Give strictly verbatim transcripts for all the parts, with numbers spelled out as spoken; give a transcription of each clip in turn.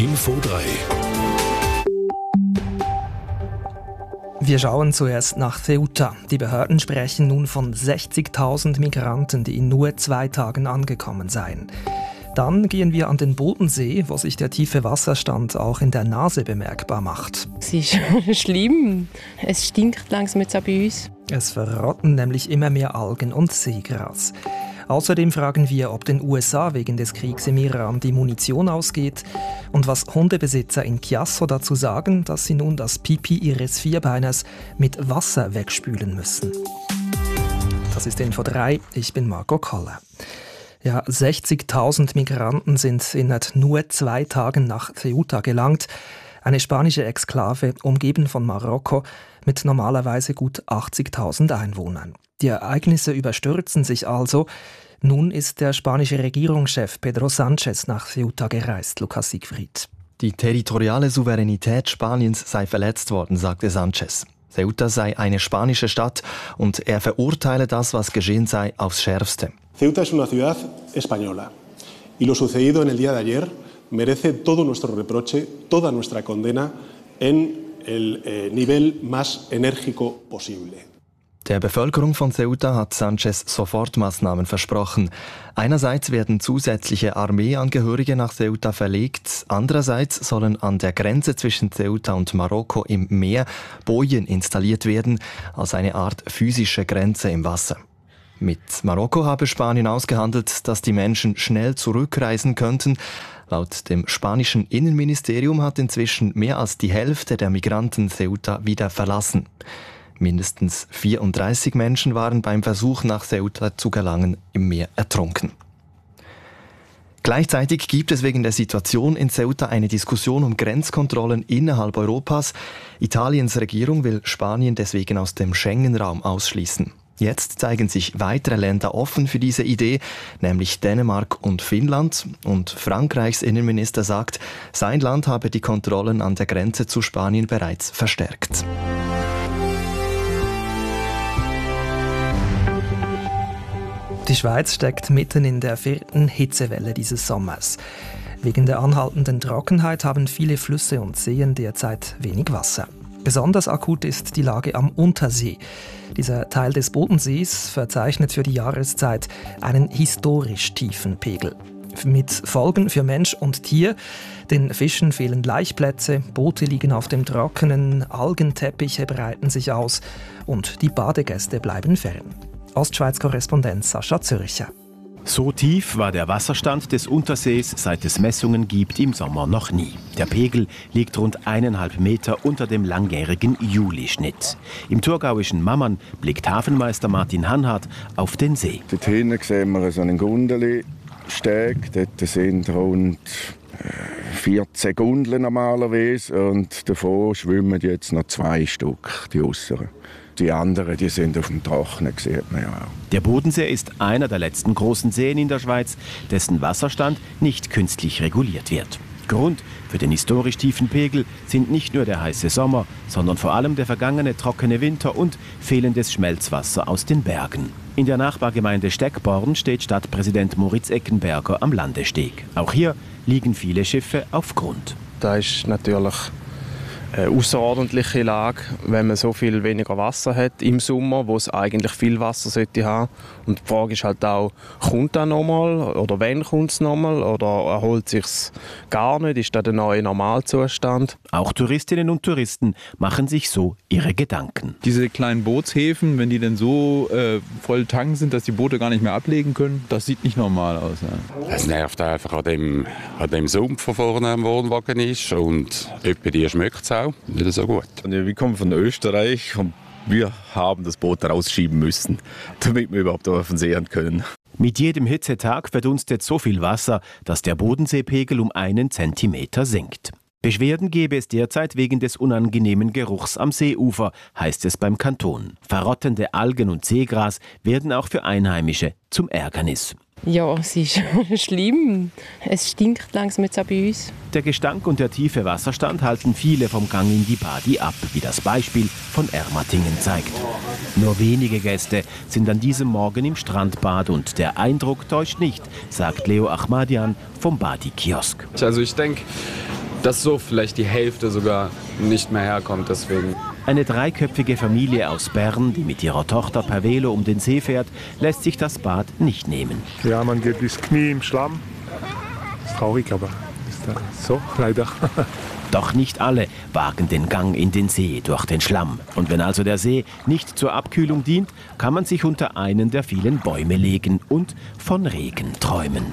Info drei. Wir schauen zuerst nach Ceuta. Die Behörden sprechen nun von sechzigtausend Migranten, die in nur zwei Tagen angekommen seien. Dann gehen wir an den Bodensee, wo sich der tiefe Wasserstand auch in der Nase bemerkbar macht. Es ist schlimm. Es stinkt langsam jetzt auch bei uns. Es verrotten nämlich immer mehr Algen und Seegras. Außerdem fragen wir, ob den U S A wegen des Kriegs im Iran die Munition ausgeht und was Hundebesitzer in Chiasso dazu sagen, dass sie nun das Pipi ihres Vierbeiners mit Wasser wegspülen müssen. Das ist Info drei, ich bin Marco Koller. Ja, sechzigtausend Migranten sind in nur zwei Tagen nach Ceuta gelangt. Eine spanische Exklave, umgeben von Marokko, mit normalerweise gut achtzigtausend Einwohnern. Die Ereignisse überstürzen sich also. Nun ist der spanische Regierungschef Pedro Sánchez nach Ceuta gereist, Lukas Siegfried. Die territoriale Souveränität Spaniens sei verletzt worden, sagte Sánchez. Ceuta sei eine spanische Stadt und er verurteile das, was geschehen sei, aufs Schärfste. Ceuta es una ciudad española y lo sucedido en el día de ayer merece todo nuestro reproche, toda nuestra condena en el eh, nivel más enérgico posible. Der Bevölkerung von Ceuta hat Sánchez Sofortmaßnahmen versprochen. Einerseits werden zusätzliche Armeeangehörige nach Ceuta verlegt, andererseits sollen an der Grenze zwischen Ceuta und Marokko im Meer Bojen installiert werden, als eine Art physische Grenze im Wasser. Mit Marokko habe Spanien ausgehandelt, dass die Menschen schnell zurückreisen könnten. Laut dem spanischen Innenministerium hat inzwischen mehr als die Hälfte der Migranten Ceuta wieder verlassen. Mindestens vierunddreißig Menschen waren beim Versuch, nach Ceuta zu gelangen, im Meer ertrunken. Gleichzeitig gibt es wegen der Situation in Ceuta eine Diskussion um Grenzkontrollen innerhalb Europas. Italiens Regierung will Spanien deswegen aus dem Schengen-Raum ausschließen. Jetzt zeigen sich weitere Länder offen für diese Idee, nämlich Dänemark und Finnland. Und Frankreichs Innenminister sagt, sein Land habe die Kontrollen an der Grenze zu Spanien bereits verstärkt. Die Schweiz steckt mitten in der vierten Hitzewelle dieses Sommers. Wegen der anhaltenden Trockenheit haben viele Flüsse und Seen derzeit wenig Wasser. Besonders akut ist die Lage am Untersee. Dieser Teil des Bodensees verzeichnet für die Jahreszeit einen historisch tiefen Pegel. Mit Folgen für Mensch und Tier. Den Fischen fehlen Laichplätze, Boote liegen auf dem Trockenen, Algenteppiche breiten sich aus und die Badegäste bleiben fern. Ostschweiz-Korrespondent Sascha Zürcher. So tief war der Wasserstand des Untersees, seit es Messungen gibt, im Sommer noch nie. Der Pegel liegt rund eineinhalb Meter unter dem langjährigen Juli-Schnitt. Im thurgauischen Mammern blickt Hafenmeister Martin Hanhardt auf den See. Dort hinten sehen wir so einen Gundeli-Steg. Dort sind rund vierzehn Gundeln normalerweise und davon schwimmen jetzt noch zwei Stück, die äußeren. Die anderen, die sind auf dem Trockenen, sieht man ja auch. Der Bodensee ist einer der letzten großen Seen in der Schweiz, dessen Wasserstand nicht künstlich reguliert wird. Grund für den historisch tiefen Pegel sind nicht nur der heiße Sommer, sondern vor allem der vergangene trockene Winter und fehlendes Schmelzwasser aus den Bergen. In der Nachbargemeinde Steckborn steht Stadtpräsident Moritz Eckenberger am Landesteg. Auch hier liegen viele Schiffe auf Grund. Da ist natürlich eine außerordentliche Lage, wenn man so viel weniger Wasser hat im Sommer, wo es eigentlich viel Wasser sollte haben. Und die Frage ist halt auch, kommt das nochmal oder wann kommt es nochmal oder erholt es sich gar nicht? Ist das der neue Normalzustand? Auch Touristinnen und Touristen machen sich so ihre Gedanken. Diese kleinen Bootshäfen, wenn die denn so äh, voll tanken sind, dass die Boote gar nicht mehr ablegen können, das sieht nicht normal aus. Ja. Es nervt einfach an dem, an dem Sumpf, der vorne am Wohnwagen ist und etwa die schmeckt es auch nicht so gut. Wir kommen von Österreich und wir haben das Boot rausschieben müssen, damit wir überhaupt auf den See können. Mit jedem Hitzetag verdunstet so viel Wasser, dass der Bodenseepegel um einen Zentimeter sinkt. Beschwerden gebe es derzeit wegen des unangenehmen Geruchs am Seeufer, heißt es beim Kanton. Verrottende Algen und Seegras werden auch für Einheimische zum Ärgernis. Ja, es ist schlimm. Es stinkt langsam jetzt auch bei uns. Der Gestank und der tiefe Wasserstand halten viele vom Gang in die Badi ab, wie das Beispiel von Ermatingen zeigt. Nur wenige Gäste sind an diesem Morgen im Strandbad und der Eindruck täuscht nicht, sagt Leo Ahmadian vom Badi-Kiosk. Also ich denke, dass so vielleicht die Hälfte sogar nicht mehr herkommt. Deswegen. Eine dreiköpfige Familie aus Bern, die mit ihrer Tochter per Velo um den See fährt, lässt sich das Bad nicht nehmen. Ja, man geht bis Knie im Schlamm. Das ist traurig, aber ist so, leider. Doch nicht alle wagen den Gang in den See durch den Schlamm. Und wenn also der See nicht zur Abkühlung dient, kann man sich unter einen der vielen Bäume legen und von Regen träumen.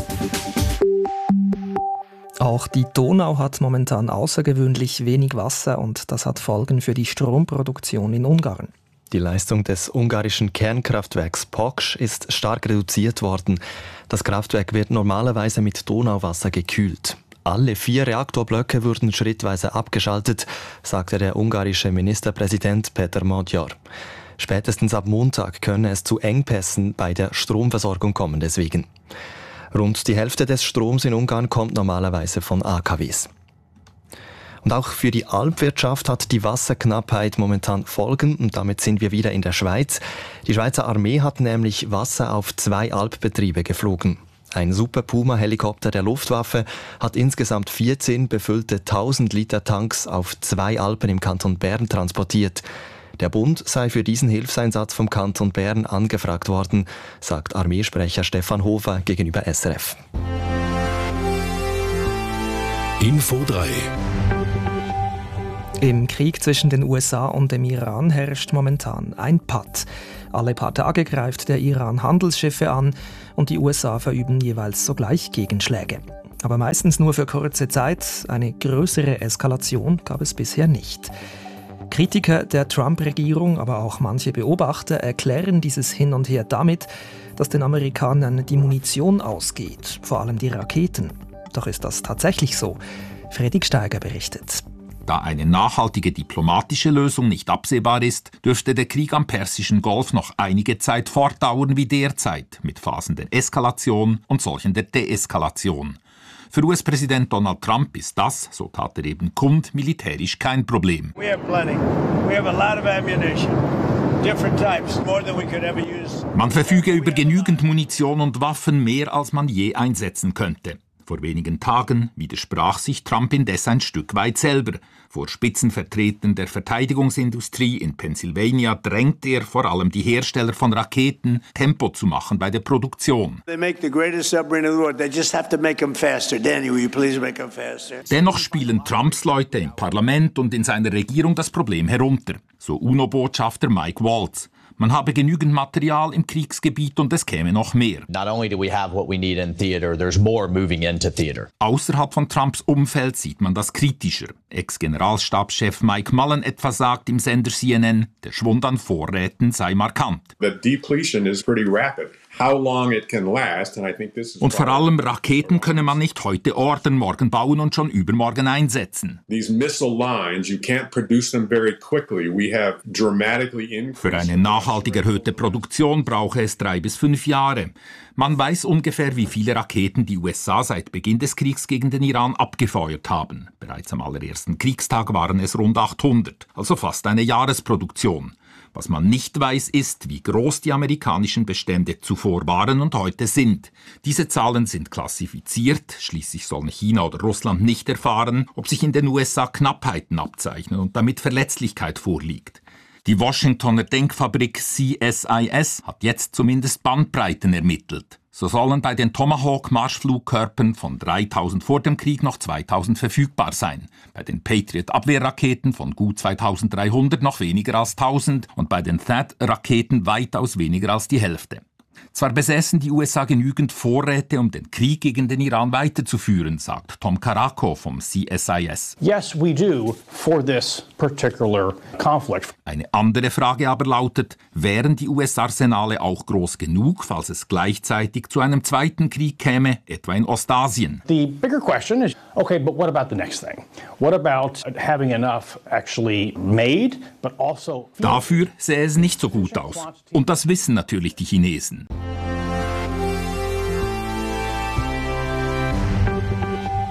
Auch die Donau hat momentan außergewöhnlich wenig Wasser und das hat Folgen für die Stromproduktion in Ungarn. Die Leistung des ungarischen Kernkraftwerks Paks ist stark reduziert worden. Das Kraftwerk wird normalerweise mit Donauwasser gekühlt. Alle vier Reaktorblöcke wurden schrittweise abgeschaltet, sagte der ungarische Ministerpräsident Péter Magyar. Spätestens ab Montag könne es zu Engpässen bei der Stromversorgung kommen deswegen. Rund die Hälfte des Stroms in Ungarn kommt normalerweise von A K Ws. Und auch für die Alpwirtschaft hat die Wasserknappheit momentan Folgen und damit sind wir wieder in der Schweiz. Die Schweizer Armee hat nämlich Wasser auf zwei Alpbetriebe geflogen. Ein Super Puma-Helikopter der Luftwaffe hat insgesamt vierzehn befüllte tausend Liter Tanks auf zwei Alpen im Kanton Bern transportiert. Der Bund sei für diesen Hilfseinsatz vom Kanton Bern angefragt worden, sagt Armeesprecher Stefan Hofer gegenüber S R F. Info drei. Im Krieg zwischen den U S A und dem Iran herrscht momentan ein Patt. Alle paar Tage greift der Iran Handelsschiffe an und die U S A verüben jeweils sogleich Gegenschläge. Aber meistens nur für kurze Zeit. Eine größere Eskalation gab es bisher nicht. Kritiker der Trump-Regierung, aber auch manche Beobachter erklären dieses Hin und Her damit, dass den Amerikanern die Munition ausgeht, vor allem die Raketen. Doch ist das tatsächlich so? Fredrik Steiger berichtet. Da eine nachhaltige diplomatische Lösung nicht absehbar ist, dürfte der Krieg am Persischen Golf noch einige Zeit fortdauern wie derzeit, mit Phasen der Eskalation und solchen der Deeskalation. Für U S-Präsident Donald Trump ist das, so tat er eben kund, militärisch kein Problem. Man verfüge über genügend Munition und Waffen, mehr als man je einsetzen könnte. Vor wenigen Tagen widersprach sich Trump indes ein Stück weit selber. Vor Spitzenvertretern der Verteidigungsindustrie in Pennsylvania drängt er vor allem die Hersteller von Raketen, Tempo zu machen bei der Produktion. Dennoch spielen Trumps Leute im Parlament und in seiner Regierung das Problem herunter, so UNO-Botschafter Mike Waltz. Man habe genügend Material im Kriegsgebiet und es käme noch mehr. Außerhalb von Trumps Umfeld sieht man das kritischer. Ex-Generalstabschef Mike Mullen etwa sagt im Sender C N N, der Schwund an Vorräten sei markant. Und vor allem Raketen könne man nicht heute ordern, morgen bauen und schon übermorgen einsetzen. Für eine nachhaltig erhöhte Produktion brauche es drei bis fünf Jahre. Man weiß ungefähr, wie viele Raketen die U S A seit Beginn des Kriegs gegen den Iran abgefeuert haben. Bereits am allerersten Kriegstag waren es rund achthundert, also fast eine Jahresproduktion. Was man nicht weiß, ist, wie groß die amerikanischen Bestände zuvor waren und heute sind. Diese Zahlen sind klassifiziert, schließlich sollen China oder Russland nicht erfahren, ob sich in den U S A Knappheiten abzeichnen und damit Verletzlichkeit vorliegt. Die Washingtoner Denkfabrik C S I S hat jetzt zumindest Bandbreiten ermittelt. So sollen bei den Tomahawk-Marschflugkörpern von dreitausend vor dem Krieg noch zweitausend verfügbar sein, bei den Patriot-Abwehrraketen von gut zweitausenddreihundert noch weniger als tausend und bei den T H A A D-Raketen weitaus weniger als die Hälfte. Zwar besäßen die U S A genügend Vorräte, um den Krieg gegen den Iran weiterzuführen, sagt Tom Karako vom C S I S. Yes, we do for this particular conflict. Eine andere Frage aber lautet, wären die U S-Arsenale auch groß genug, falls es gleichzeitig zu einem zweiten Krieg käme, etwa in Ostasien? The bigger question is, okay, but what about the next thing? What about having enough actually made, but also... Dafür sähe es nicht so gut aus. Und das wissen natürlich die Chinesen.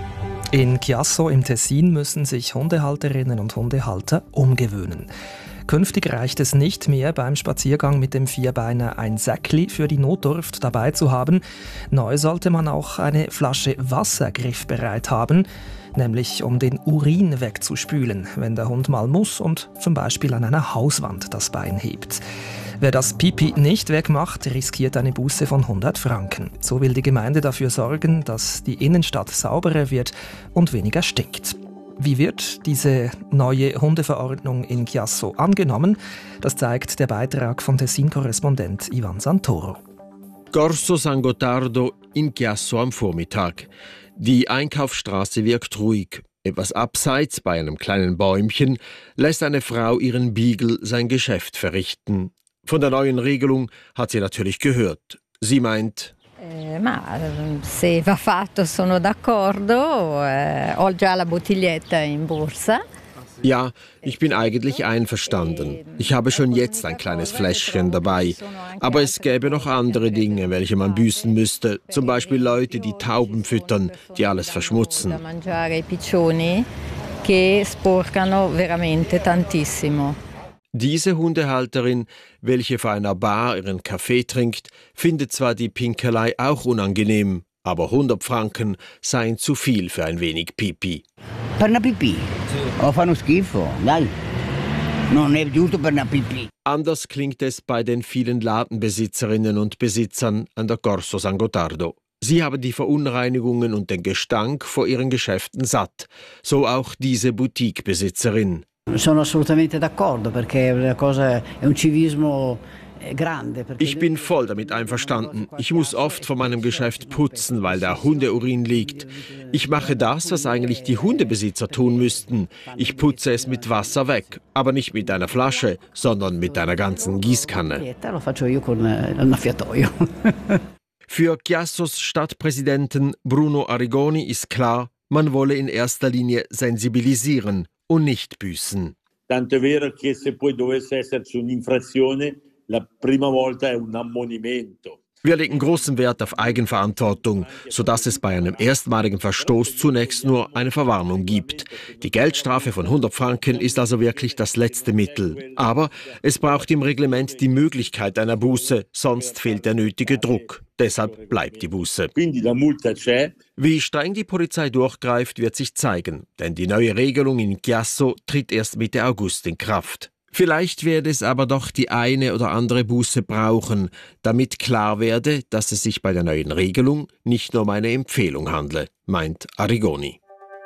In Chiasso im Tessin müssen sich Hundehalterinnen und Hundehalter umgewöhnen. Künftig reicht es nicht mehr, beim Spaziergang mit dem Vierbeiner ein Säckli für die Notdurft dabei zu haben. Neu sollte man auch eine Flasche Wasser griffbereit haben, nämlich um den Urin wegzuspülen, wenn der Hund mal muss und zum Beispiel an einer Hauswand das Bein hebt. Wer das Pipi nicht wegmacht, riskiert eine Buße von hundert Franken. So will die Gemeinde dafür sorgen, dass die Innenstadt sauberer wird und weniger stinkt. Wie wird diese neue Hundeverordnung in Chiasso angenommen? Das zeigt der Beitrag von Tessin-Korrespondent Ivan Santoro. Corso San Gottardo in Chiasso am Vormittag. Die Einkaufsstraße wirkt ruhig. Etwas abseits, bei einem kleinen Bäumchen, lässt eine Frau ihren Beagle sein Geschäft verrichten. Von der neuen Regelung hat sie natürlich gehört. Sie meint: Eh, ma se va fatto sono d'accordo. Eh, ho già la bottiglietta in borsa. Ja, ich bin eigentlich einverstanden. Ich habe schon jetzt ein kleines Fläschchen dabei. Aber es gäbe noch andere Dinge, welche man büßen müsste. Zum Beispiel Leute, die Tauben füttern, die alles verschmutzen. Da mangiare i piccioni che sporcano veramente tantissimo. Diese Hundehalterin, welche vor einer Bar ihren Kaffee trinkt, findet zwar die Pinkelei auch unangenehm, aber hundert Franken seien zu viel für ein wenig Pipi. Per una pipì? O fanno schifo, dai. Non è giusto per una pipì. Anders klingt es bei den vielen Ladenbesitzerinnen und Besitzern an der Corso San Gottardo. Sie haben die Verunreinigungen und den Gestank vor ihren Geschäften satt. So auch diese Boutique-Besitzerin. Sono assolutamente d'accordo, perché la cosa è un civismo grande. Ich bin voll damit einverstanden. Ich muss oft vor meinem Geschäft putzen, weil da Hundeurin liegt. Ich mache das, was eigentlich die Hundebesitzer tun müssten. Ich putze es mit Wasser weg, aber nicht mit einer Flasche, sondern mit einer ganzen Gießkanne. Lo faccio io con un annaffiatoio. Für Chiassos Stadtpräsidenten Bruno Arrigoni ist klar, man wolle in erster Linie sensibilisieren und nicht büßen. Tanto è vero che se poi dovesse esserci un'infrazione, la prima volta è un ammonimento. Wir legen großen Wert auf Eigenverantwortung, sodass es bei einem erstmaligen Verstoß zunächst nur eine Verwarnung gibt. Die Geldstrafe von hundert Franken ist also wirklich das letzte Mittel. Aber es braucht im Reglement die Möglichkeit einer Buße, sonst fehlt der nötige Druck. Deshalb bleibt die Buße. Wie streng die Polizei durchgreift, wird sich zeigen, denn die neue Regelung in Chiasso tritt erst Mitte August in Kraft. Vielleicht werde es aber doch die eine oder andere Buße brauchen, damit klar werde, dass es sich bei der neuen Regelung nicht nur um eine Empfehlung handle, meint Arrigoni.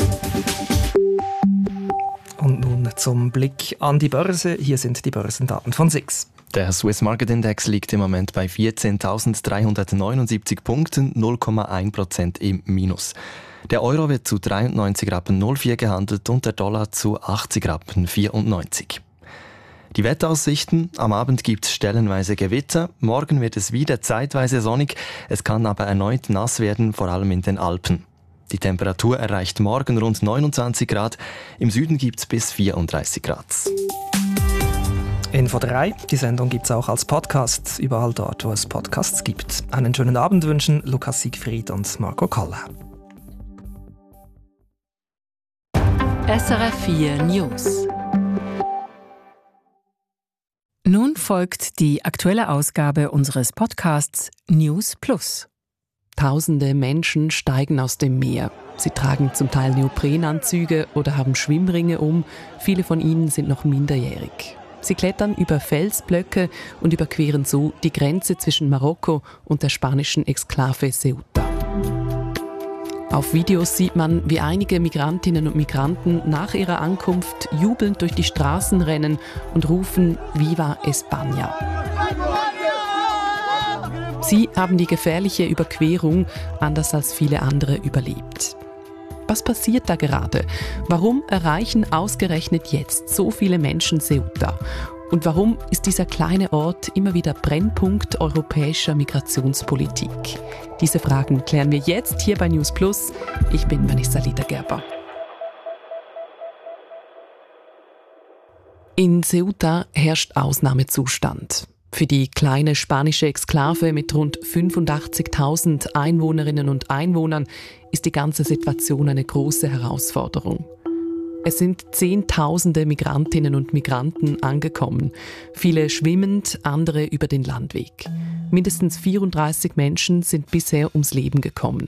Und nun zum Blick an die Börse. Hier sind die Börsendaten von S I X. Der Swiss Market Index liegt im Moment bei vierzehntausenddreihundertneunundsiebzig Punkten, null Komma eins Prozent im Minus. Der Euro wird zu dreiundneunzig Rappen null vier gehandelt und der Dollar zu achtzig Rappen vierundneunzig. Die Wetteraussichten: Am Abend gibt es stellenweise Gewitter, morgen wird es wieder zeitweise sonnig, es kann aber erneut nass werden, vor allem in den Alpen. Die Temperatur erreicht morgen rund neunundzwanzig Grad, im Süden gibt es bis vierunddreißig Grad. Info drei, die Sendung gibt es auch als Podcast, überall dort, wo es Podcasts gibt. Einen schönen Abend wünschen Lukas Siegfried und Marco Koller. S R F vier News. Nun folgt die aktuelle Ausgabe unseres Podcasts News Plus. Tausende Menschen steigen aus dem Meer. Sie tragen zum Teil Neoprenanzüge oder haben Schwimmringe um. Viele von ihnen sind noch minderjährig. Sie klettern über Felsblöcke und überqueren so die Grenze zwischen Marokko und der spanischen Exklave Ceuta. Auf Videos sieht man, wie einige Migrantinnen und Migranten nach ihrer Ankunft jubelnd durch die Straßen rennen und rufen Viva España. Sie haben die gefährliche Überquerung anders als viele andere überlebt. Was passiert da gerade? Warum erreichen ausgerechnet jetzt so viele Menschen Ceuta? Und warum ist dieser kleine Ort immer wieder Brennpunkt europäischer Migrationspolitik? Diese Fragen klären wir jetzt hier bei News Plus. Ich bin Vanessa Liedergerber. In Ceuta herrscht Ausnahmezustand. Für die kleine spanische Exklave mit rund fünfundachtzigtausend Einwohnerinnen und Einwohnern ist die ganze Situation eine große Herausforderung. Es sind Zehntausende Migrantinnen und Migranten angekommen. Viele schwimmend, andere über den Landweg. Mindestens vierunddreißig Menschen sind bisher ums Leben gekommen.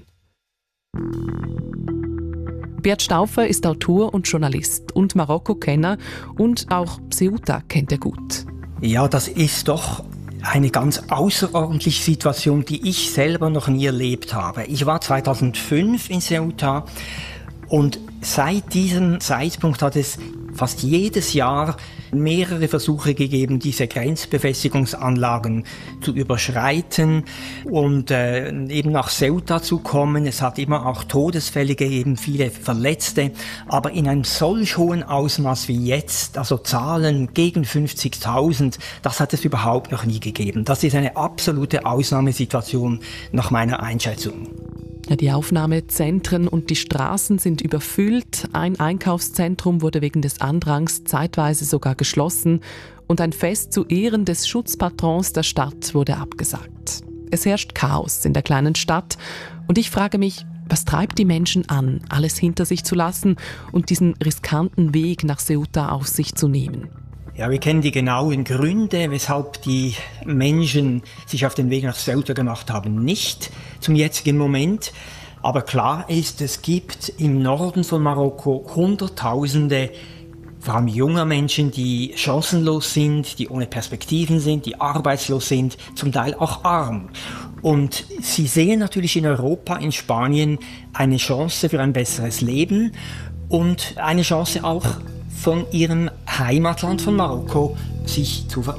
Bert Stauffer ist Autor und Journalist und Marokko-Kenner und auch Ceuta kennt er gut. Ja, das ist doch eine ganz außerordentliche Situation, die ich selber noch nie erlebt habe. Ich war zweitausendfünf in Ceuta und seit diesem Zeitpunkt hat es fast jedes Jahr mehrere Versuche gegeben, diese Grenzbefestigungsanlagen zu überschreiten und äh, eben nach Ceuta zu kommen. Es hat immer auch Todesfälle gegeben, viele Verletzte, aber in einem solch hohen Ausmaß wie jetzt, also Zahlen gegen fünfzigtausend, das hat es überhaupt noch nie gegeben. Das ist eine absolute Ausnahmesituation nach meiner Einschätzung. Ja, die Aufnahmezentren und die Straßen sind überfüllt. Ein Einkaufszentrum wurde wegen des Andrangs zeitweise sogar geschlossen und ein Fest zu Ehren des Schutzpatrons der Stadt wurde abgesagt. Es herrscht Chaos in der kleinen Stadt und ich frage mich, was treibt die Menschen an, alles hinter sich zu lassen und diesen riskanten Weg nach Ceuta auf sich zu nehmen? Ja, wir kennen die genauen Gründe, weshalb die Menschen sich auf den Weg nach Ceuta gemacht haben, nicht zum jetzigen Moment. Aber klar ist, es gibt im Norden von Marokko Hunderttausende, vor allem junger Menschen, die chancenlos sind, die ohne Perspektiven sind, die arbeitslos sind, zum Teil auch arm. Und sie sehen natürlich in Europa, in Spanien, eine Chance für ein besseres Leben und eine Chance auch von ihrem Heimatland von Marokko sich zu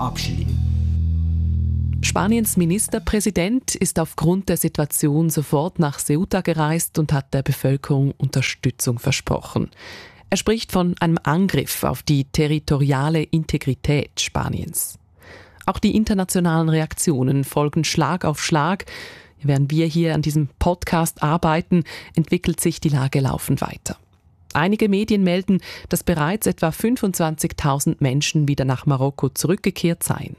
verabschieden. Spaniens Ministerpräsident ist aufgrund der Situation sofort nach Ceuta gereist und hat der Bevölkerung Unterstützung versprochen. Er spricht von einem Angriff auf die territoriale Integrität Spaniens. Auch die internationalen Reaktionen folgen Schlag auf Schlag. Während wir hier an diesem Podcast arbeiten, entwickelt sich die Lage laufend weiter. Einige Medien melden, dass bereits etwa fünfundzwanzigtausend Menschen wieder nach Marokko zurückgekehrt seien.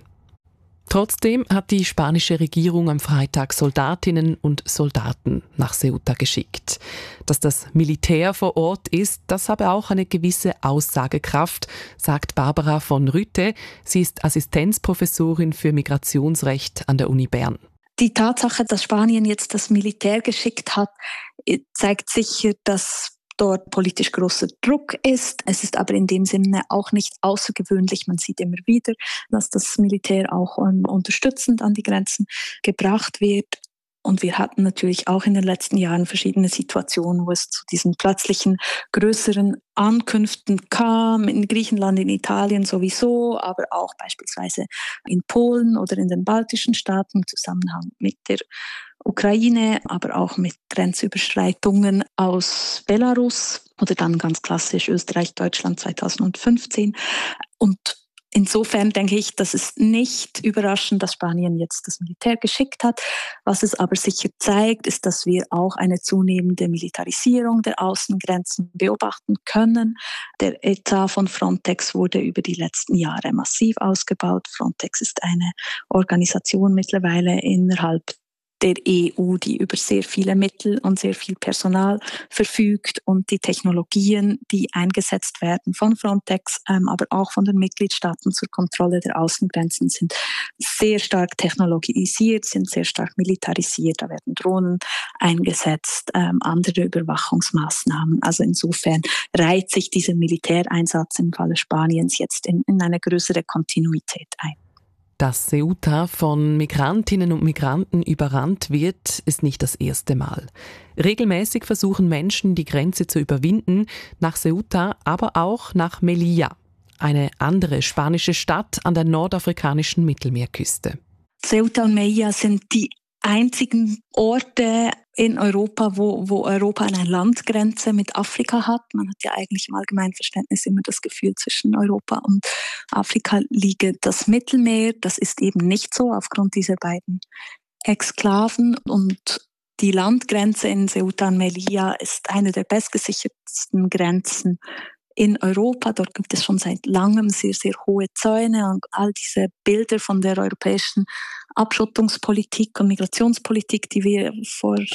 Trotzdem hat die spanische Regierung am Freitag Soldatinnen und Soldaten nach Ceuta geschickt. Dass das Militär vor Ort ist, das habe auch eine gewisse Aussagekraft, sagt Barbara von Rütte. Sie ist Assistenzprofessorin für Migrationsrecht an der Uni Bern. Die Tatsache, dass Spanien jetzt das Militär geschickt hat, zeigt sicher, dass dort politisch großer Druck ist. Es ist aber in dem Sinne auch nicht außergewöhnlich. Man sieht immer wieder, dass das Militär auch um, unterstützend an die Grenzen gebracht wird. Und wir hatten natürlich auch in den letzten Jahren verschiedene Situationen, wo es zu diesen plötzlichen größeren Ankünften kam, in Griechenland, in Italien sowieso, aber auch beispielsweise in Polen oder in den baltischen Staaten im Zusammenhang mit der Ukraine, aber auch mit Grenzüberschreitungen aus Belarus oder dann ganz klassisch Österreich, Deutschland zweitausendfünfzehn. Und insofern denke ich, das ist nicht überraschend, dass Spanien jetzt das Militär geschickt hat. Was es aber sicher zeigt, ist, dass wir auch eine zunehmende Militarisierung der Außengrenzen beobachten können. Der Etat von Frontex wurde über die letzten Jahre massiv ausgebaut. Frontex ist eine Organisation mittlerweile innerhalb der E U, die über sehr viele Mittel und sehr viel Personal verfügt und die Technologien, die eingesetzt werden von Frontex, ähm, aber auch von den Mitgliedstaaten zur Kontrolle der Außengrenzen sind sehr stark technologisiert, sind sehr stark militarisiert. Da werden Drohnen eingesetzt, ähm, andere Überwachungsmaßnahmen. Also insofern reiht sich dieser Militäreinsatz im Falle Spaniens jetzt in, in eine größere Kontinuität ein. Dass Ceuta von Migrantinnen und Migranten überrannt wird, ist nicht das erste Mal. Regelmäßig versuchen Menschen, die Grenze zu überwinden, nach Ceuta, aber auch nach Melilla, eine andere spanische Stadt an der nordafrikanischen Mittelmeerküste. Ceuta und Melilla sind die einzigen Orte in Europa, wo, wo Europa eine Landgrenze mit Afrika hat. Man hat ja eigentlich im allgemeinen Verständnis immer das Gefühl, zwischen Europa und Afrika liege das Mittelmeer. Das ist eben nicht so aufgrund dieser beiden Exklaven. Und die Landgrenze in Ceuta und Melilla ist eine der bestgesichertsten Grenzen in Europa. Dort gibt es schon seit langem sehr, sehr hohe Zäune und all diese Bilder von der europäischen Abschottungspolitik und Migrationspolitik, die wir vor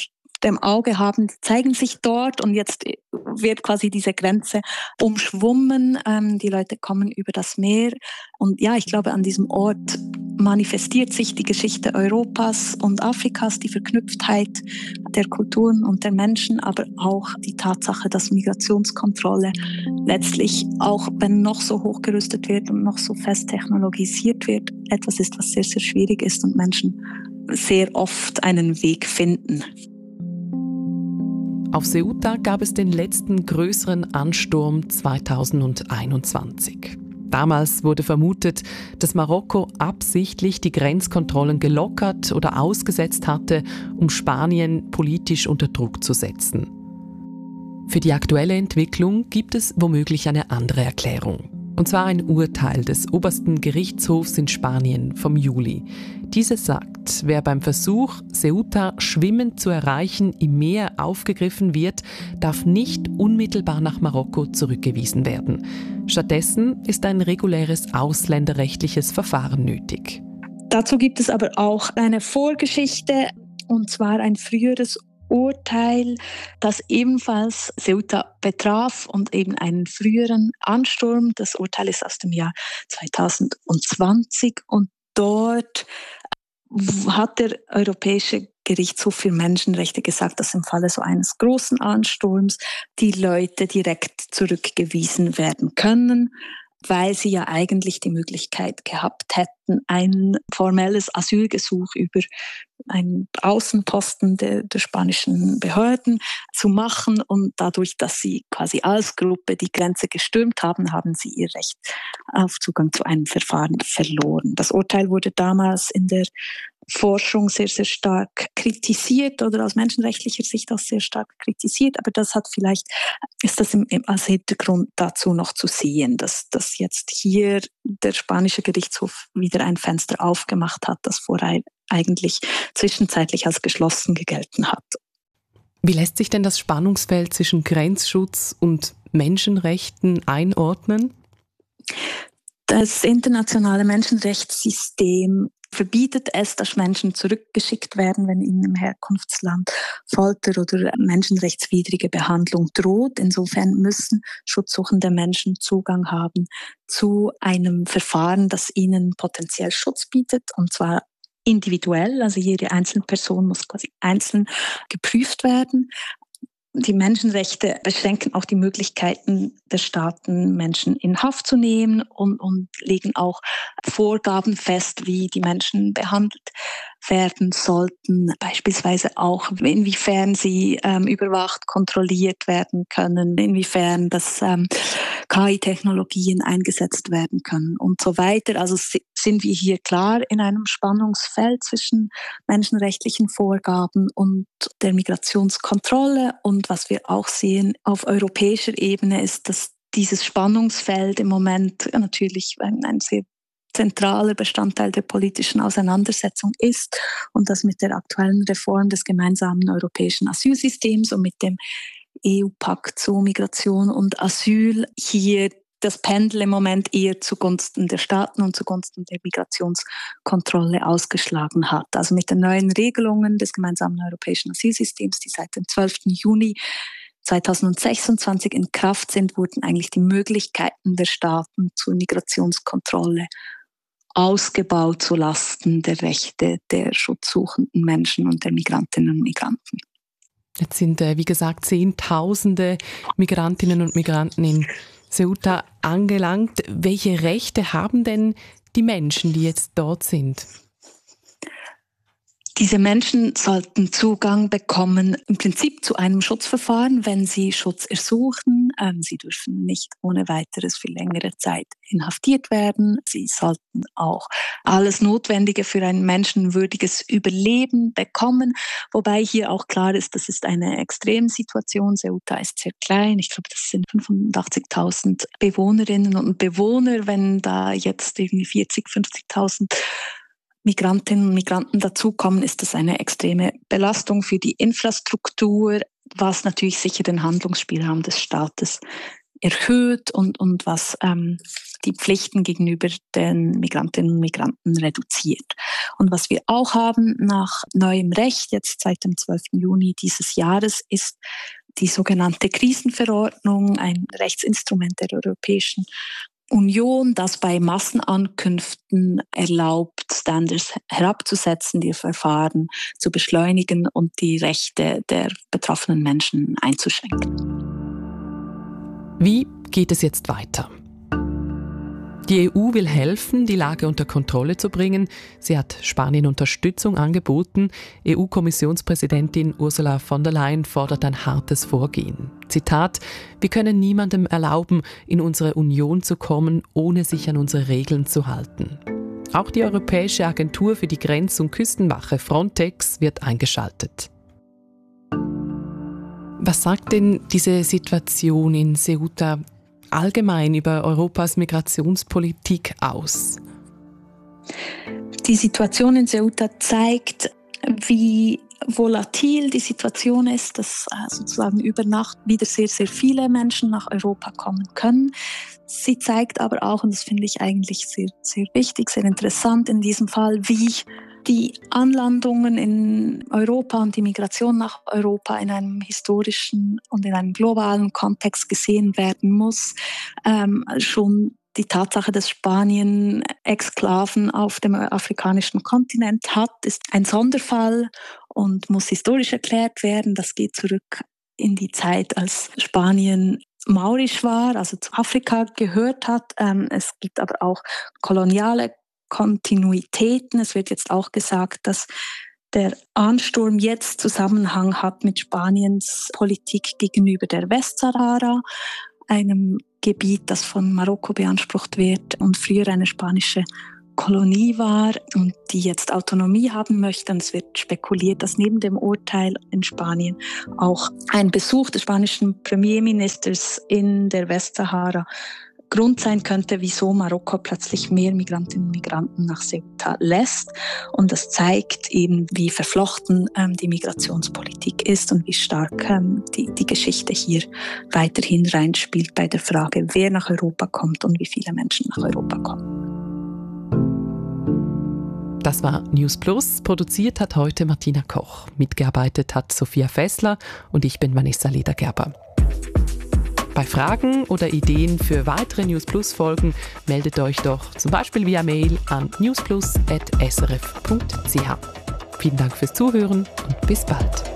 dem Auge haben, zeigen sich dort und jetzt wird quasi diese Grenze umschwommen. Ähm, die Leute kommen über das Meer und ja, ich glaube, an diesem Ort manifestiert sich die Geschichte Europas und Afrikas, die Verknüpftheit der Kulturen und der Menschen, aber auch die Tatsache, dass Migrationskontrolle letztlich, auch wenn noch so hochgerüstet wird und noch so fest technologisiert wird, etwas ist, was sehr, sehr schwierig ist und Menschen sehr oft einen Weg finden. Auf Ceuta gab es den letzten größeren Ansturm zweitausendeinundzwanzig. Damals wurde vermutet, dass Marokko absichtlich die Grenzkontrollen gelockert oder ausgesetzt hatte, um Spanien politisch unter Druck zu setzen. Für die aktuelle Entwicklung gibt es womöglich eine andere Erklärung. Und zwar ein Urteil des obersten Gerichtshofs in Spanien vom Juli. Dieses sagt, wer beim Versuch, Ceuta schwimmend zu erreichen, im Meer aufgegriffen wird, darf nicht unmittelbar nach Marokko zurückgewiesen werden. Stattdessen ist ein reguläres ausländerrechtliches Verfahren nötig. Dazu gibt es aber auch eine Vorgeschichte, und zwar ein früheres Urteil, das ebenfalls Ceuta betraf und eben einen früheren Ansturm. Das Urteil ist aus dem Jahr zweitausendzwanzig und dort hat der Europäische Gerichtshof für Menschenrechte gesagt, dass im Falle so eines großen Ansturms die Leute direkt zurückgewiesen werden können, weil sie ja eigentlich die Möglichkeit gehabt hätten, ein formelles Asylgesuch über einen Außenposten der, der spanischen Behörden zu machen. Und dadurch, dass sie quasi als Gruppe die Grenze gestürmt haben, haben sie ihr Recht auf Zugang zu einem Verfahren verloren. Das Urteil wurde damals in der Forschung sehr, sehr stark kritisiert oder aus menschenrechtlicher Sicht auch sehr stark kritisiert. Aber das hat vielleicht, ist das im, im, als Hintergrund dazu noch zu sehen, dass, dass jetzt hier der spanische Gerichtshof wieder ein Fenster aufgemacht hat, das vorher eigentlich zwischenzeitlich als geschlossen gegelten hat. Wie lässt sich denn das Spannungsfeld zwischen Grenzschutz und Menschenrechten einordnen? Das internationale Menschenrechtssystem verbietet es, dass Menschen zurückgeschickt werden, wenn ihnen im Herkunftsland Folter oder menschenrechtswidrige Behandlung droht. Insofern müssen schutzsuchende Menschen Zugang haben zu einem Verfahren, das ihnen potenziell Schutz bietet, und zwar individuell. Also jede einzelne Person muss quasi einzeln geprüft werden. Die Menschenrechte beschränken auch die Möglichkeiten der Staaten, Menschen in Haft zu nehmen und, und legen auch Vorgaben fest, wie die Menschen behandelt werden sollten. Beispielsweise auch, inwiefern sie ähm, überwacht, kontrolliert werden können, inwiefern das ähm, K I-Technologien eingesetzt werden können und so weiter. Also sind wir hier klar in einem Spannungsfeld zwischen menschenrechtlichen Vorgaben und der Migrationskontrolle. Und was wir auch sehen auf europäischer Ebene ist, dass dieses Spannungsfeld im Moment natürlich ein, ein sehr zentraler Bestandteil der politischen Auseinandersetzung ist und das mit der aktuellen Reform des gemeinsamen europäischen Asylsystems und mit dem E U-Pakt zu Migration und Asyl hier das Pendel im Moment eher zugunsten der Staaten und zugunsten der Migrationskontrolle ausgeschlagen hat. Also mit den neuen Regelungen des gemeinsamen europäischen Asylsystems, die seit dem zwölften Juni zweitausendsechsundzwanzig in Kraft sind, wurden eigentlich die Möglichkeiten der Staaten zur Migrationskontrolle ausgebaut zulasten der Rechte der schutzsuchenden Menschen und der Migrantinnen und Migranten. Jetzt sind, wie gesagt, Zehntausende Migrantinnen und Migranten in Ceuta angelangt. Welche Rechte haben denn die Menschen, die jetzt dort sind? Diese Menschen sollten Zugang bekommen, im Prinzip zu einem Schutzverfahren, wenn sie Schutz ersuchen. Ähm, sie dürfen nicht ohne weiteres für längere Zeit inhaftiert werden. Sie sollten auch alles Notwendige für ein menschenwürdiges Überleben bekommen. Wobei hier auch klar ist, das ist eine Extremsituation. Ceuta ist sehr klein. Ich glaube, das sind fünfundachtzigtausend Bewohnerinnen und Bewohner. Wenn da jetzt irgendwie vierzig, fünfzigtausend Migrantinnen und Migranten dazukommen, ist das eine extreme Belastung für die Infrastruktur, was natürlich sicher den Handlungsspielraum des Staates erhöht und, und was ähm, die Pflichten gegenüber den Migrantinnen und Migranten reduziert. Und was wir auch haben nach neuem Recht, jetzt seit dem zwölften Juni dieses Jahres, ist die sogenannte Krisenverordnung, ein Rechtsinstrument der Europäischen Union, das bei Massenankünften erlaubt, Standards herabzusetzen, die Verfahren zu beschleunigen und die Rechte der betroffenen Menschen einzuschränken. Wie geht es jetzt weiter? Die E U will helfen, die Lage unter Kontrolle zu bringen. Sie hat Spanien Unterstützung angeboten. E U-Kommissionspräsidentin Ursula von der Leyen fordert ein hartes Vorgehen. Zitat: Wir können niemandem erlauben, in unsere Union zu kommen, ohne sich an unsere Regeln zu halten. Auch die Europäische Agentur für die Grenz- und Küstenwache Frontex wird eingeschaltet. Was sagt denn diese Situation in Ceuta allgemein über Europas Migrationspolitik aus? Die Situation in Ceuta zeigt, wie volatil die Situation ist, dass sozusagen über Nacht wieder sehr, sehr viele Menschen nach Europa kommen können. Sie zeigt aber auch, und das finde ich eigentlich sehr, sehr wichtig, sehr interessant in diesem Fall, wie die Anlandungen in Europa und die Migration nach Europa in einem historischen und in einem globalen Kontext gesehen werden muss. Ähm, schon die Tatsache, dass Spanien Exklaven auf dem afrikanischen Kontinent hat, ist ein Sonderfall und muss historisch erklärt werden. Das geht zurück in die Zeit, als Spanien maurisch war, also zu Afrika gehört hat. Ähm, es gibt aber auch koloniale Kontinuitäten. Es wird jetzt auch gesagt, dass der Ansturm jetzt Zusammenhang hat mit Spaniens Politik gegenüber der Westsahara, einem Gebiet, das von Marokko beansprucht wird und früher eine spanische Kolonie war und die jetzt Autonomie haben möchte. Und es wird spekuliert, dass neben dem Urteil in Spanien auch ein Besuch des spanischen Premierministers in der Westsahara Grund sein könnte, wieso Marokko plötzlich mehr Migrantinnen und Migranten nach Ceuta lässt. Und das zeigt eben, wie verflochten ähm, die Migrationspolitik ist und wie stark ähm, die, die Geschichte hier weiterhin reinspielt bei der Frage, wer nach Europa kommt und wie viele Menschen nach Europa kommen. Das war News Plus. Produziert hat heute Martina Koch. Mitgearbeitet hat Sophia Fessler und ich bin Vanessa Ledergerber. Bei Fragen oder Ideen für weitere News Plus Folgen meldet euch doch zum Beispiel via Mail an newsplus at s r f punkt c h. Vielen Dank fürs Zuhören und bis bald.